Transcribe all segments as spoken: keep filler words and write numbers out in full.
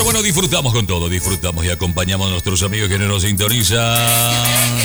bueno, disfrutamos con todo, disfrutamos y acompañamos a nuestros amigos que nos sintonizan.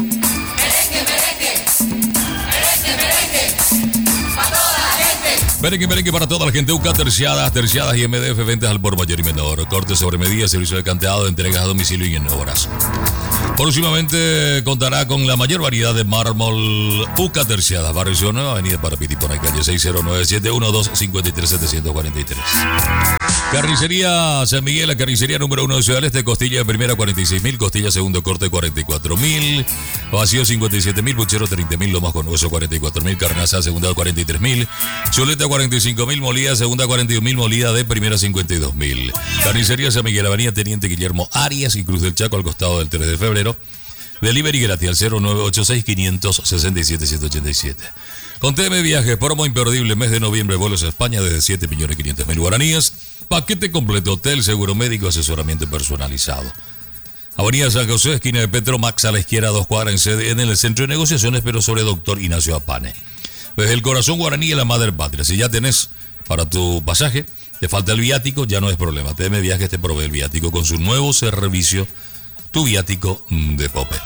Merengue, merengue para toda la gente. U C A, terciadas, terciadas y M D F, ventas al por mayor y menor. Corte sobre medida, servicio de canteado, entregas a domicilio y en horas. Próximamente contará con la mayor variedad de mármol. U C A terciadas, Barrio Ciudad Nueva, Avenida Parapitipona, calle seis cero nueve siete uno dos cinco tres siete cuatro tres. Carnicería San Miguel, la carnicería número uno de Ciudad del Este. Costilla de primera cuarenta y seis mil, costilla segundo corte cuarenta y cuatro mil, vacío cincuenta y siete mil, puchero treinta mil, lomas con hueso cuarenta y cuatro mil, carnaza segunda cuarenta y tres mil, chuleta cuarenta y cinco mil, molida segunda cuarenta y un mil, molida de primera cincuenta y dos mil. Carnicería San Miguel, Avenida Teniente Guillermo Arias y Cruz del Chaco, al costado del tres de febrero. Delivery gratis al cero nueve ocho seis, cinco seis siete, siete ocho siete. Con T M Viajes, promo imperdible, mes de noviembre, vuelos a España desde siete millones quinientos mil guaraníes. Paquete completo, hotel, seguro médico, asesoramiento personalizado. Avenida San José, esquina de Petro, Max a la izquierda, dos cuadras en sede en el centro de negociaciones, pero sobre Doctor Ignacio Apane. Desde el corazón guaraní de la madre patria. Si ya tenés para tu pasaje, te falta el viático, ya no es problema. T M Viajes te provee el viático con su nuevo servicio, tu viático de Pope.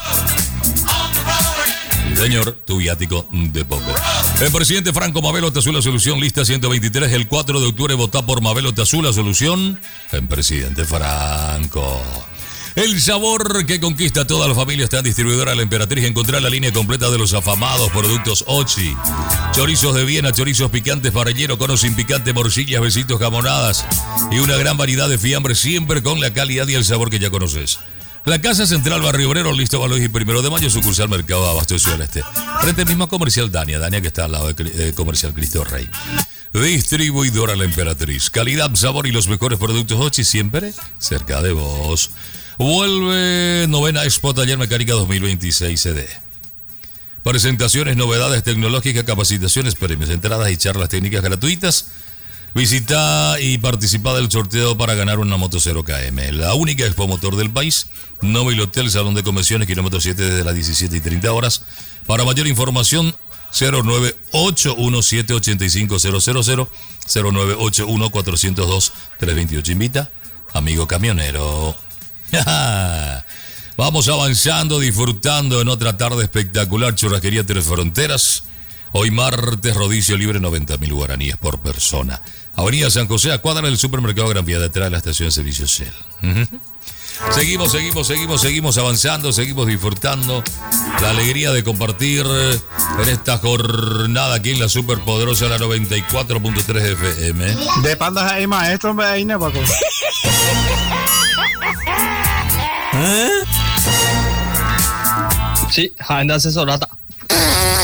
Señor, tu viático de Pope. El presidente Franco Mabelo Tazula Solución, lista ciento veintitrés. El cuatro de octubre, votá por Mabelo Tazula Solución en presidente Franco. El sabor que conquista a toda la familia está en Distribuidora La Emperatriz. Encontrar la línea completa de los afamados productos Ochi. Chorizos de Viena, chorizos picantes, parrillero, conos sin picante, morcillas, besitos, jamonadas y una gran variedad de fiambres, siempre con la calidad y el sabor que ya conoces. La Casa Central Barrio Obrero, Listo Valois y Primero de Mayo, sucursal Mercado de Abasto de Ciudad del Este. Frente al mismo Comercial Dania, Dania que está al lado de eh, Comercial Cristo Rey. Distribuidora La Emperatriz. Calidad, sabor y los mejores productos Ochi siempre cerca de vos. Vuelve novena Expo Taller Mecánica dos mil veintiséis C D. Presentaciones, novedades tecnológicas, capacitaciones, premios, entradas y charlas técnicas gratuitas. Visita y participa del sorteo para ganar una moto cero K M. La única expo motor del país. Nobel Hotel, Salón de Convenciones, kilómetro siete desde las diecisiete y treinta horas. Para mayor información, cero nueve ocho uno siete ocho cinco cero cero cero, cero nueve ocho uno cuatro cero dos tres dos ocho. Invita, amigo camionero. Vamos avanzando, disfrutando en otra tarde espectacular. Churrasquería Tres Fronteras. Hoy martes, rodicio libre, noventa mil guaraníes por persona. Avenida San José, a cuadra del supermercado Gran Vía, detrás de la estación de servicio Shell. Uh-huh. Seguimos, seguimos, seguimos, seguimos avanzando, seguimos disfrutando la alegría de compartir en esta jornada aquí en la superpoderosa, la noventa y cuatro punto tres F M. De pandas hay maestro, me hay Paco. ¿Eh? Sí, anda asesorada.